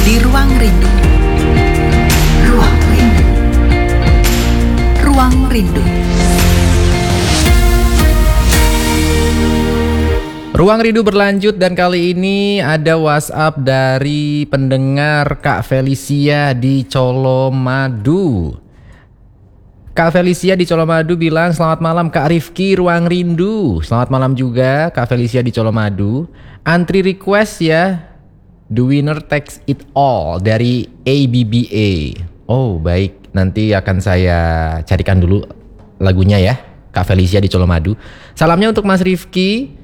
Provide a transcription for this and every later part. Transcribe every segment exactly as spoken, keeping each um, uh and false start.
di Ruang Rindu. Ruang Rindu. Ruang Rindu. Ruang Rindu berlanjut dan kali ini ada WhatsApp dari pendengar Kak Felicia di Colomadu. Kak Felicia di Colomadu bilang, selamat malam Kak Rifki, Ruang Rindu. Selamat malam juga Kak Felicia di Colomadu. Antri request ya, The Winner Takes It All dari A B B A. Oh baik, nanti akan saya carikan dulu lagunya ya Kak Felicia di Colomadu. Salamnya untuk Mas Rifki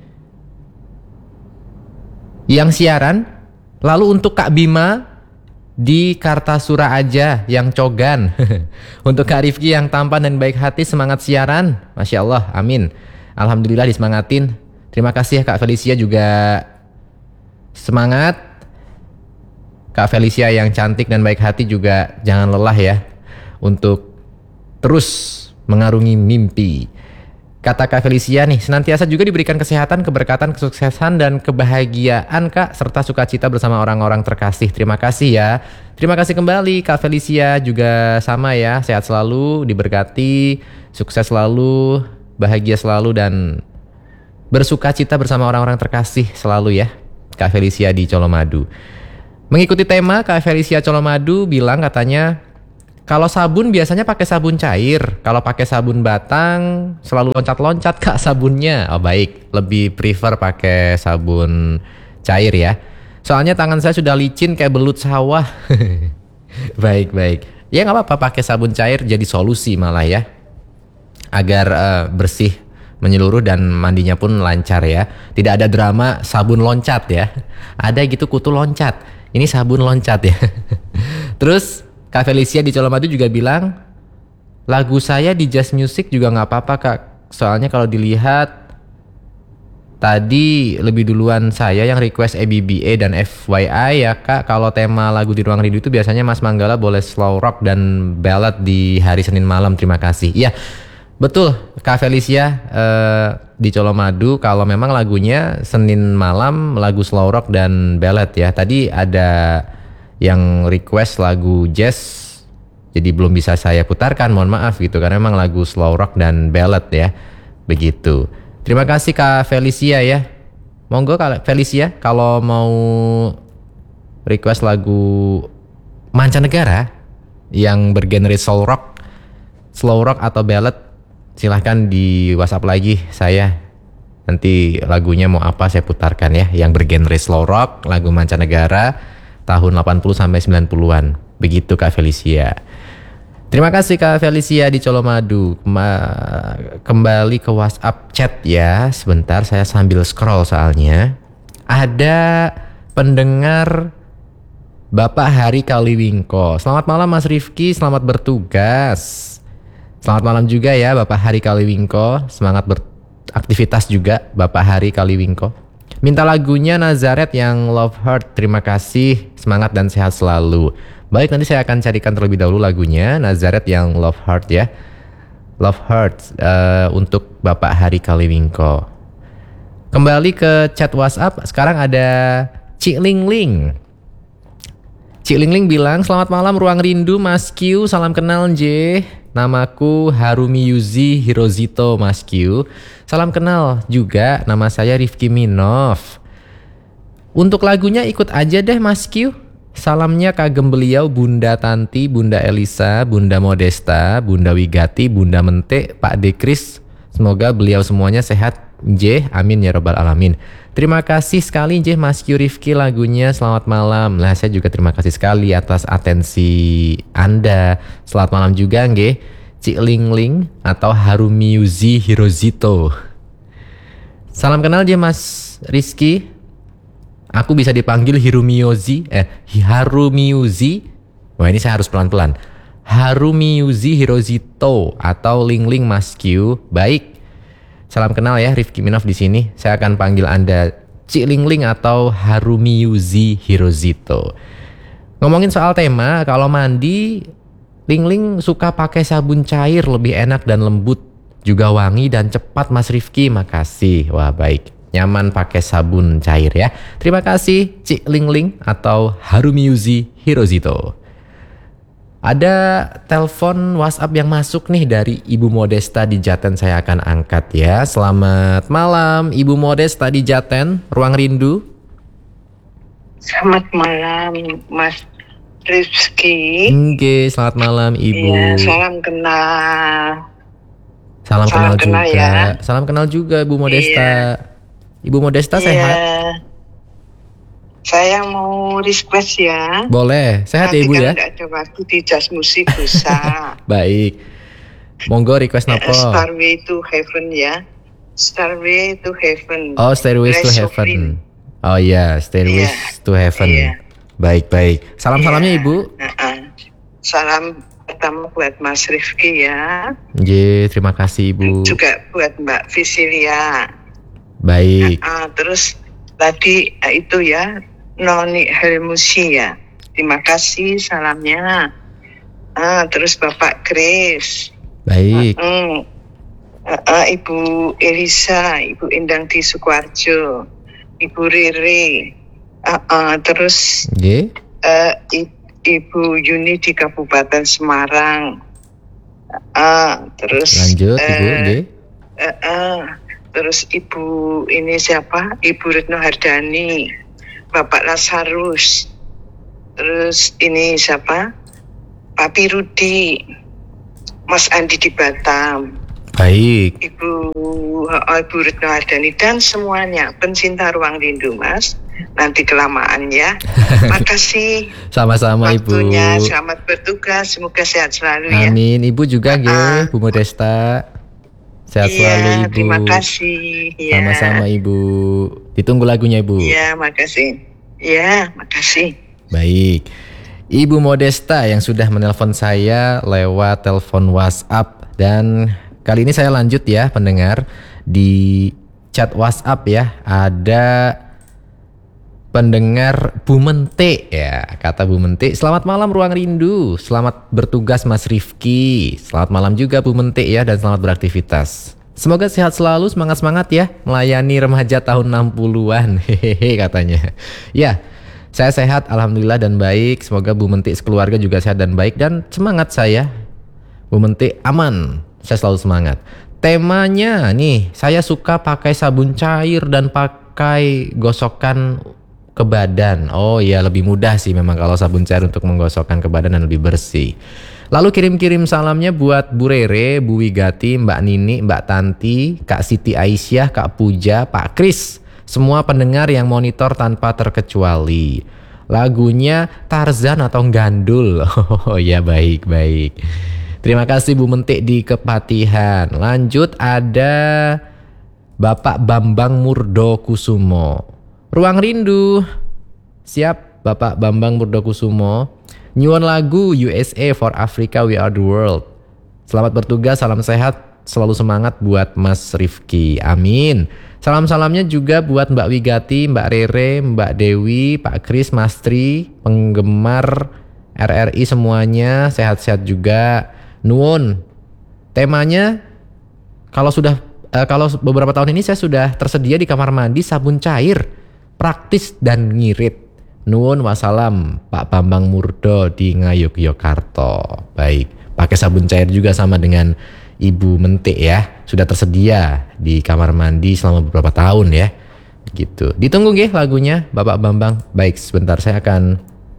yang siaran. Lalu untuk Kak Bima di Kartasura aja yang cogan. Untuk Kak Rifki yang tampan dan baik hati, semangat siaran. Masya Allah, amin. Alhamdulillah disemangatin. Terima kasih ya Kak Felicia juga semangat. Kak Felicia yang cantik dan baik hati juga jangan lelah ya untuk terus mengarungi mimpi. Kata Kak Felicia nih, senantiasa juga diberikan kesehatan, keberkatan, kesuksesan, dan kebahagiaan Kak, serta sukacita bersama orang-orang terkasih. Terima kasih ya. Terima kasih kembali Kak Felicia, juga sama ya, sehat selalu, diberkati, sukses selalu, bahagia selalu, dan bersukacita bersama orang-orang terkasih selalu ya Kak Felicia di Colomadu. Mengikuti tema, Kak Felicia Colomadu bilang katanya, kalau sabun biasanya pakai sabun cair. Kalau pakai sabun batang selalu loncat-loncat Kak sabunnya. Oh baik, lebih prefer pakai sabun cair ya. Soalnya tangan saya sudah licin kayak belut sawah. Baik, baik. Ya nggak apa-apa, pakai sabun cair jadi solusi malah ya. Agar uh, bersih menyeluruh dan mandinya pun lancar ya. Tidak ada drama sabun loncat ya. Ada gitu kutu loncat. Ini sabun loncat ya. Terus Kak Felicia di Colomadu juga bilang, lagu saya di Jazz Music juga gak apa-apa Kak. Soalnya kalau dilihat tadi lebih duluan saya yang request A B B A dan F Y I ya Kak. Kalau tema lagu di Ruang Rindu itu biasanya Mas Manggala boleh slow rock dan ballad di hari Senin malam. Terima kasih. Iya betul Kak Felicia eh, di Colomadu, kalau memang lagunya Senin malam lagu slow rock dan ballad ya. Tadi ada yang request lagu jazz, jadi belum bisa saya putarkan, mohon maaf gitu, karena memang lagu slow rock dan ballad ya, begitu. Terima kasih Kak Felicia ya. Monggo Kak Felicia, kalau mau request lagu mancanegara yang bergenre soul rock, slow rock atau ballad, silahkan di WhatsApp lagi saya. Nanti lagunya mau apa saya putarkan ya, yang bergenre slow rock, lagu mancanegara tahun delapan puluh sampai sembilan puluhan. Begitu Kak Felicia. Terima kasih Kak Felicia di Colomadu. Kembali ke WhatsApp chat ya. Sebentar saya sambil scroll soalnya. Ada pendengar Bapak Hari Kaliwingko. Selamat malam Mas Rifki, selamat bertugas. Selamat malam juga ya Bapak Hari Kaliwingko. Semangat beraktivitas juga Bapak Hari Kaliwingko. Minta lagunya Nazareth yang Love Heart. Terima kasih, semangat dan sehat selalu. Baik, nanti saya akan carikan terlebih dahulu lagunya Nazareth yang Love Heart ya. Love Heart uh, untuk Bapak Hari Kaliwingko. Kembali ke chat WhatsApp. Sekarang ada Cik Ling Ling. Cik Ling Ling bilang, selamat malam Ruang Rindu Mas Q, salam kenal J. Namaku Harumi Yuzi Hirozito Mas Q. Salam kenal juga, nama saya Rifki Minov. Untuk lagunya ikut aja deh Mas Q. Salamnya kagem beliau Bunda Tanti, Bunda Elisa, Bunda Modesta, Bunda Wigati, Bunda Mente, Pak Dekris. Semoga beliau semuanya sehat J, amin ya robbal alamin. Terima kasih sekali J Mas Q Rifki lagunya, selamat malam. Nah saya juga terima kasih sekali atas atensi Anda. Selamat malam juga nggih Cik Ling Ling atau Harumi Yuzi Hirozito. Salam kenal J Mas Rizky. Aku bisa dipanggil Hirumiyozi eh Harumiyuzi. Wah ini saya harus pelan-pelan. Harumiyuzi Hirozito atau Ling Ling Mas Q. Baik. Salam kenal ya Rifki Minov di sini. Saya akan panggil Anda Cik Ling Ling atau Harumiyuzi Hirozito. Ngomongin soal tema, kalau mandi Ling Ling suka pakai sabun cair, lebih enak dan lembut, juga wangi dan cepat Mas Rifki. Makasih. Wah baik. nyaman pakai sabun cair ya. Terima kasih Cik Ling Ling atau Harumiyuzi Hirozito. Ada telepon WhatsApp yang masuk nih dari Ibu Modesta di Jaten, saya akan angkat ya. Selamat malam Ibu Modesta di Jaten, Ruang Rindu. Selamat malam Mas Rizky. Oke, selamat malam Ibu. Ya, salam kenal. Salam, Salam kenal, kenal juga. ya. Salam kenal juga Ibu Modesta. Iya. Ibu Modesta Iya. sehat? Saya mau request ya. Boleh. Sehat Nanti ya Ibu kan ya? nggak ada waktu di Jazz Musik bisa. Baik. Monggo request Eh, nopo. Starway to Heaven ya. Starway to Heaven. Oh, Stairways to Ray Heaven. Sofrin. Oh iya, Stairways Iya. to Heaven. Iya. Baik, baik. Salam-salamnya Iya. Ibu. Uh-uh. Salam pertama buat Mas Rifki ya. Ye, terima kasih Ibu. Juga buat Mbak Visilia. Baik. Ah, terus tadi eh, itu ya Noni Helmusi ya. Terima kasih salamnya. Ah, terus Bapak Grace. Baik. Hmm. Ah, ah, Ibu Elisa, Ibu Endang di Sukoharjo, Ibu Rere. Ah, ah, terus Ye. eh, I- Ibu Yuni di Kabupaten Semarang. Ah, terus Lanjut Ibu, eh, Ye. Eh, eh, terus Ibu ini siapa? Ibu Retno Hardani, Bapak Lasarus. Terus ini siapa? Papi Rudi, Mas Andi di Batam, Baik. Ibu oh, Ibu Retno Hardani dan semuanya pencinta Ruang Rindu, Mas. Nanti kelamaan ya. Makasih Sama-sama Ibu. waktunya. Selamat bertugas. Semoga sehat selalu ya. Amin. Ibu juga Ah. Ge, Bu Modesta. Sehat Iya, selalu Ibu. terima kasih. Iya. Sama-sama Ibu. Ditunggu lagunya Ibu. Iya, makasih. Iya, makasih. Baik. Ibu Modesta yang sudah menelpon saya lewat telepon WhatsApp, dan kali ini saya lanjut ya pendengar di chat WhatsApp ya. Ada pendengar Bu Mente ya, kata Bu Mente, selamat malam Ruang Rindu, selamat bertugas Mas Rifki, selamat malam juga Bu Mente ya, dan selamat beraktivitas. Semoga sehat selalu, semangat-semangat ya melayani remaja tahun enam puluhan, hehehe katanya. Ya, saya sehat alhamdulillah dan baik, semoga Bu Mente sekeluarga juga sehat dan baik, dan semangat saya Bu Mente aman, saya selalu semangat. Temanya nih, saya suka pakai sabun cair dan pakai gosokan ke badan. Oh iya, lebih mudah sih memang kalau sabun cair untuk menggosokkan ke badan dan lebih bersih. Lalu kirim-kirim salamnya buat Bu Rere, Bu Wigati, Mbak Nini, Mbak Tanti, Kak Siti Aisyah, Kak Puja, Pak Kris, semua pendengar yang monitor tanpa terkecuali. Lagunya Tarzan atau Gandul. Oh ya, baik-baik. Terima kasih Bu Mentik di Kepatihan. Lanjut ada Bapak Bambang Murdokusumo. Ruang Rindu. Siap Bapak Bambang Murdokusumo. Nyuwun lagu U S A for Africa We Are the World. Selamat bertugas, salam sehat, selalu semangat buat Mas Rifki. Amin. Salam-salamnya juga buat Mbak Wigati, Mbak Rere, Mbak Dewi, Pak Kris, Mas Tri, penggemar R R I semuanya, sehat-sehat juga. Nuwun. Temanya kalau sudah uh, kalau beberapa tahun ini saya sudah tersedia di kamar mandi sabun cair, praktis dan ngirit. Nuwun wassalam Pak Bambang Murdo di Ngayogyakarta. Baik, pakai sabun cair juga sama dengan Ibu Mentik ya. Sudah tersedia di kamar mandi selama beberapa tahun ya. Gitu. Ditunggu nggih lagunya Bapak Bambang. Baik, sebentar saya akan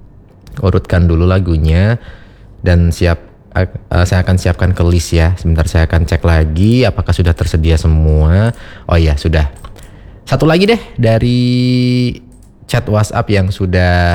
urutkan dulu lagunya dan siap uh, saya akan siapkan ke list ya. Sebentar saya akan cek lagi apakah sudah tersedia semua. Oh iya, sudah. Satu lagi deh dari chat WhatsApp yang sudah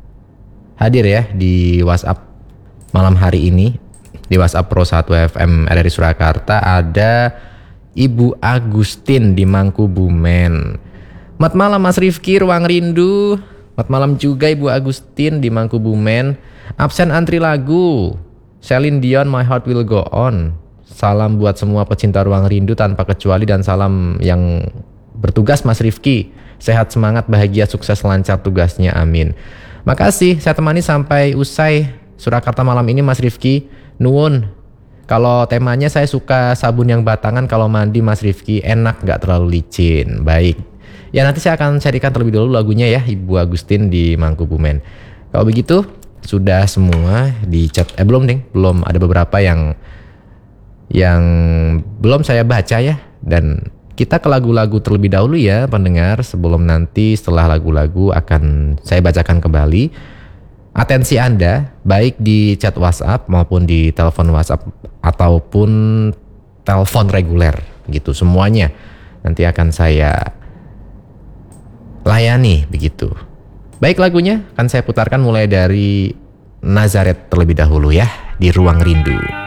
hadir ya di WhatsApp malam hari ini. Di WhatsApp Pro satu F M R R I Surakarta ada Ibu Agustin di Mangkubumen. Selamat malam Mas Rifki, Ruang Rindu. Selamat malam juga Ibu Agustin di Mangkubumen. Absen antri lagu Celine Dion My Heart Will Go On. Salam buat semua pecinta Ruang Rindu tanpa kecuali, dan salam yang bertugas Mas Rifki. Sehat, semangat, bahagia, sukses, lancar tugasnya, amin. Makasih, saya temani sampai usai Surakarta malam ini Mas Rifki. Nuwun. Kalau temanya saya suka sabun yang batangan kalau mandi Mas Rifki, enak gak terlalu licin. Baik. Ya nanti saya akan carikan terlebih dahulu lagunya ya, Ibu Agustin di Mangkubumen. Kalau begitu sudah semua di chat. Eh belum ding, belum, ada beberapa yang yang belum saya baca ya. Dan kita ke lagu-lagu terlebih dahulu ya pendengar, sebelum nanti setelah lagu-lagu akan saya bacakan kembali. Atensi Anda baik di chat WhatsApp maupun di telepon WhatsApp ataupun telepon reguler gitu, semuanya nanti akan saya layani begitu. Baik, lagunya akan saya putarkan mulai dari Nazaret terlebih dahulu ya, di Ruang Rindu.